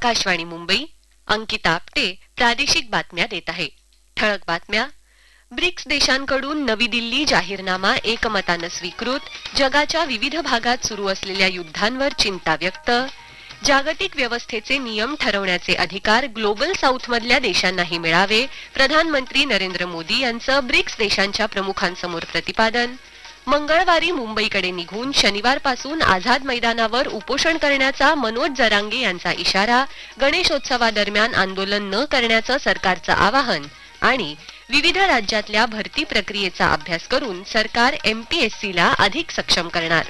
आकाशवाणी मुंबई, अंकिता आपटे प्रादेशिक बातम्या देत आहे. ठळक बातम्या. ब्रिक्स देशांकडून नवी दिल्ली जाहीरनामा एकमतानं स्वीकृत. जगाच्या विविध भागात सुरू असलेल्या युद्धांवर चिंता व्यक्त. जागतिक व्यवस्थेचे नियम ठरवण्याचे अधिकार ग्लोबल साऊथमधल्या देशांनाही मिळावे. प्रधानमंत्री नरेंद्र मोदी यांचं ब्रिक्स देशांच्या प्रमुखांसमोर प्रतिपादन. मंगळवारी मुंबईकडे निघून शनिवारपासून आझाद मैदानावर उपोषण करण्याचा मनोज जरांगे यांचा इशारा. गणेशोत्सवादरम्यान आंदोलन न करण्याचं सरकारचं आवाहन. आणि विविध राज्यातल्या भरती प्रक्रियेचा अभ्यास करून सरकार MPSCला अधिक सक्षम करणार.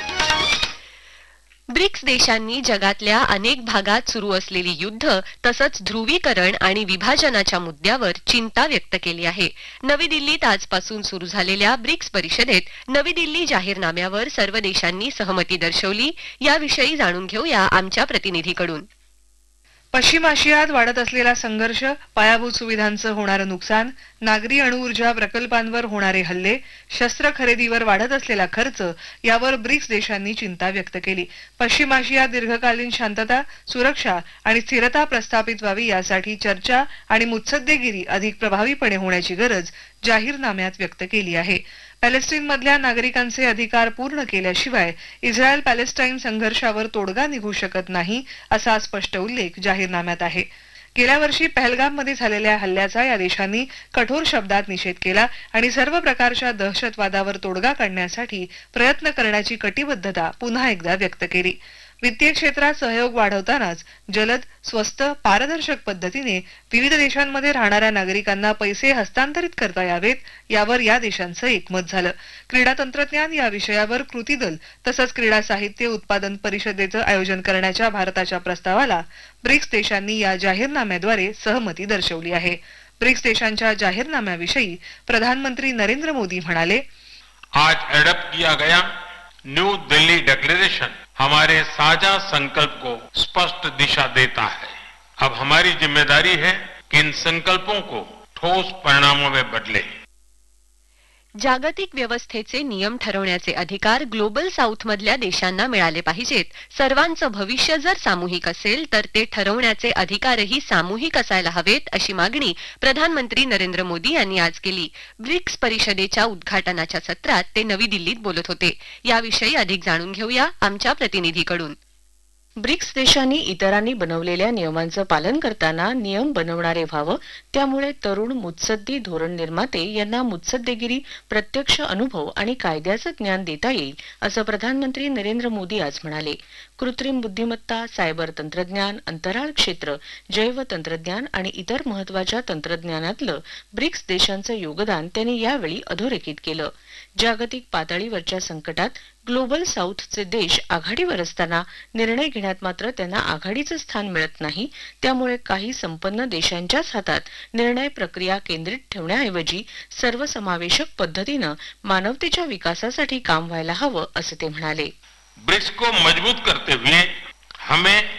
ब्रिक्स देशांनी जगातल्या अनेक भागात सुरू असलेली युद्ध तसंच ध्रुवीकरण आणि विभाजनाच्या मुद्द्यावर चिंता व्यक्त केली आहे. नवी दिल्लीत आजपासून सुरू झालेल्या ब्रिक्स परिषदेत नवी दिल्ली जाहीरनाम्यावर सर्व देशांनी सहमती दर्शवली. याविषयी जाणून घेऊया आमच्या प्रतिनिधीकडून. पश्चिम आशियात वाढत असलेला संघर्ष, पायाभूत सुविधांचं होणारं नुकसान, नागरी अणुऊर्जा प्रकल्पांवर होणारे हल्ले, शस्त्र खरेदीवर वाढत असलेला खर्च यावर ब्रिक्स देशांनी चिंता व्यक्त केली. पश्चिम आशियात दीर्घकालीन शांतता, सुरक्षा आणि स्थिरता प्रस्थापित व्हावी यासाठी चर्चा आणि मुत्सद्देगिरी अधिक प्रभावीपणे होण्याची गरज जाहीरनाम्यात व्यक्त केली आहे. पॅलेस्टाईनमधल्या नागरिकांचे अधिकार पूर्ण केल्याशिवाय इस्रायल पॅलेस्टाईन संघर्षावर तोडगा निघू शकत नाही असा स्पष्ट उल्लेख जाहीरनाम्यात आहे. गेल्या वर्षी पहलगाममध्ये झालेल्या हल्ल्याचा या देशांनी कठोर शब्दात निषेध केला आणि सर्व प्रकारच्या दहशतवादावर तोडगा काढण्यासाठी प्रयत्न करण्याची कटिबद्धता पुन्हा एकदा व्यक्त केली. वित्तीय क्षेत्रात सहयोग वाढवतानाच जलद, स्वस्त, पारदर्शक पद्धतीने विविध देशांमध्ये राहणाऱ्या नागरिकांना पैसे हस्तांतरित करता यावेत यावर या देशांचं एकमत झालं. क्रीडा तंत्रज्ञान या विषयावर कृती दल तसंच क्रीडा साहित्य उत्पादन परिषदेचं आयोजन करण्याच्या भारताच्या प्रस्तावाला ब्रिक्स देशांनी या जाहीरनाम्याद्वारे सहमती दर्शवली आहे. ब्रिक्स देशांच्या जाहीरनाम्याविषयी प्रधानमंत्री नरेंद्र मोदी म्हणाले, आज एडॉप्ट किया गया न्यू दिल्ली डिक्लेरेशन हमारे साझा संकल्प को स्पष्ट दिशा देता है. अब हमारी जिम्मेदारी है कि इन संकल्पों को ठोस परिणामों में बदले. जागतिक व्यवस्थेचे नियम ठरवण्याचे अधिकार ग्लोबल साऊथमधल्या देशांना मिळाले पाहिजेत. सर्वांचं भविष्य जर सामूहिक असेल तर ते ठरवण्याचे अधिकारही सामूहिक असायला हवेत अशी मागणी प्रधानमंत्री नरेंद्र मोदी यांनी आज केली. ब्रिक्स परिषदेच्या उद्घाटनाच्या सत्रात ते नवी दिल्लीत बोलत होते. याविषयी अधिक जाणून घेऊया आमच्या प्रतिनिधीकडून. ब्रिक्स देशांनी इतरांनी बनवलेल्या नियमांचं पालन करताना नियम बनवणारे व्हावं, त्यामुळे तरुण मुत्सद्दी धोरण निर्माते यांना मुत्सद्देगिरी, प्रत्यक्ष अनुभव आणि कायद्याचं ज्ञान देता येईल असं प्रधानमंत्री नरेंद्र मोदी आज म्हणाले. कृत्रिम बुद्धिमत्ता, सायबर तंत्रज्ञान, अंतराळ क्षेत्र, जैव तंत्रज्ञान आणि इतर महत्वाच्या तंत्रज्ञानातलं ब्रिक्स देशांचं योगदान त्यांनी यावेळी अधोरेखित केलं. जागतिक पातळीवरच्या संकटात ग्लोबल साऊथचे देश आघाडीवर असताना निर्णय घेण्यात मात्र त्यांना आघाडीचं स्थान मिळत नाही. त्यामुळे काही संपन्न देशांच्याच हातात निर्णय प्रक्रिया केंद्रित ठेवण्याऐवजी सर्वसमावेशक पद्धतीनं मानवतेच्या विकासासाठी काम व्हायला हवं असं ते म्हणाले. ब्रिक्स को मजबूत करते हुए हमें